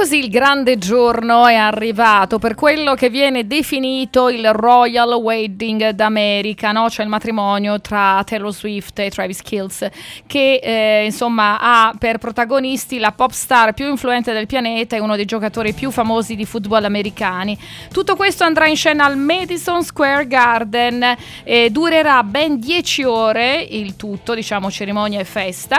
così il grande giorno è arrivato per quello che viene definito il Royal Wedding d'America, no? Cioè il matrimonio tra Taylor Swift e Travis Kelce, che insomma ha per protagonisti la pop star più influente del pianeta e uno dei giocatori più famosi di football americani. Tutto questo andrà in scena al Madison Square Garden e durerà ben 10 ore il tutto, diciamo cerimonia e festa.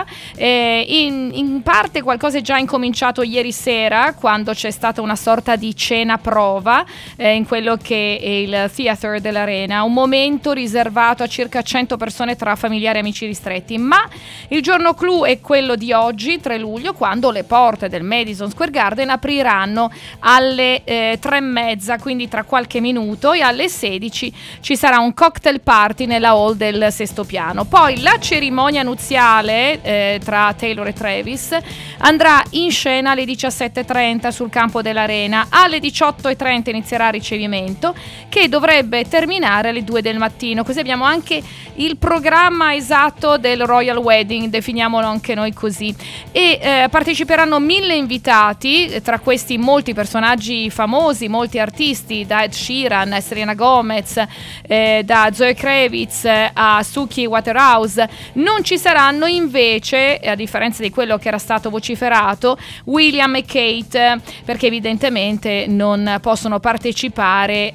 In parte qualcosa è già incominciato ieri sera, quando c'è stata una sorta di cena prova in quello che è il theater dell'Arena, un momento riservato a circa 100 persone tra familiari e amici ristretti. Ma il giorno clou è quello di oggi, 3 luglio, quando le porte del Madison Square Garden apriranno alle 3:30, quindi tra qualche minuto, e alle 16 ci sarà un cocktail party nella hall del sesto piano. Poi la cerimonia nuziale tra Taylor e Travis andrà in scena alle 17:30 sul campo dell'Arena. Alle 18:30 inizierà il ricevimento, che dovrebbe terminare alle 2 del mattino. Così abbiamo anche il programma esatto del Royal Wedding, definiamolo anche noi così. E parteciperanno 1000 invitati, tra questi molti personaggi famosi, molti artisti, da Ed Sheeran a Selena Gomez, da Zoe Kravitz a Suki Waterhouse. Non ci saranno invece, a differenza di quello che era stato vociferato, William e Kate, perché evidentemente non possono partecipare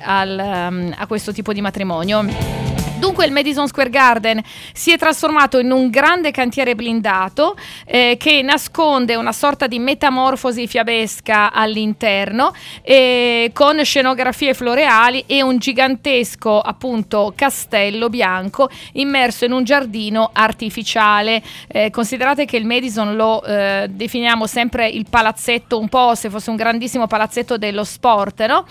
a questo tipo di matrimonio. Dunque il Madison Square Garden si è trasformato in un grande cantiere blindato che nasconde una sorta di metamorfosi fiabesca all'interno, con scenografie floreali e un gigantesco appunto castello bianco immerso in un giardino artificiale. Considerate che il Madison lo definiamo sempre il palazzetto, un po' se fosse un grandissimo palazzetto dello sport, no?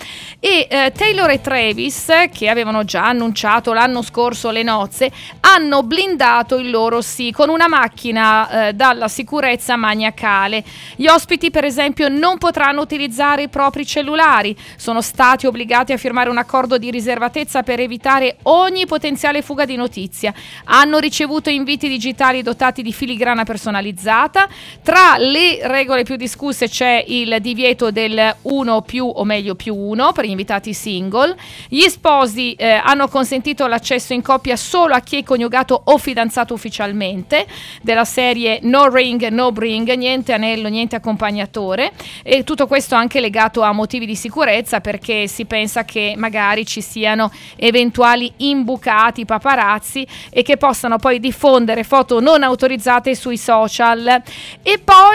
E Taylor e Travis, che avevano già annunciato l'anno scorso le nozze, hanno blindato il loro sì con una macchina dalla sicurezza maniacale. Gli ospiti, per esempio, non potranno utilizzare i propri cellulari, sono stati obbligati a firmare un accordo di riservatezza per evitare ogni potenziale fuga di notizia, hanno ricevuto inviti digitali dotati di filigrana personalizzata. Tra le regole più discusse c'è il divieto del 1 più, o meglio più 1, per gli invitati single. Gli sposi hanno consentito l'accesso in coppia solo a chi è coniugato o fidanzato ufficialmente, della serie no ring no bring, niente anello, niente accompagnatore, e tutto questo anche legato a motivi di sicurezza, perché si pensa che magari ci siano eventuali imbucati paparazzi e che possano poi diffondere foto non autorizzate sui social. E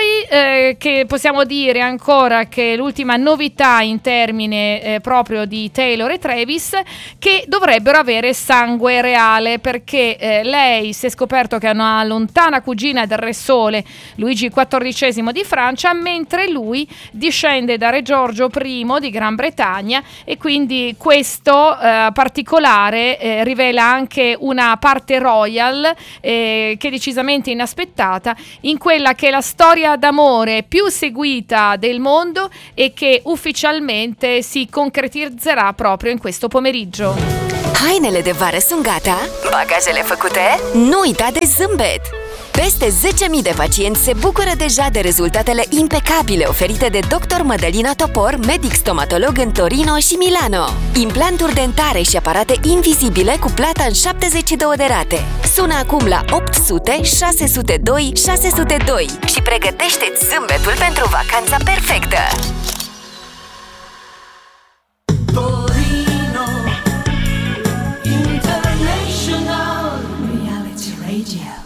poi che possiamo dire ancora che l'ultima novità in termine proprio di Taylor e Travis, che dovrebbero avere sangue reale, perché lei si è scoperto che ha una lontana cugina del Re Sole, Luigi XIV di Francia, mentre lui discende da Re Giorgio I di Gran Bretagna, e quindi questo particolare rivela anche una parte royal che è decisamente inaspettata in quella che è la storia d'amore più seguita del mondo e che ufficialmente si concretizzerà proprio in questo pomeriggio. Hainele de vară sunt gata? Bagajele făcute? Nu uita de zâmbet! Peste 10.000 de pacienți se bucură deja de rezultatele impecabile oferite de Dr. Mădălina Topor, medic stomatolog în Torino și Milano. Implanturi dentare și aparate invizibile cu plata în 72 de rate. Sună acum la 800 602 602 și pregătește-ți zâmbetul pentru vacanța perfectă! Reality Radio.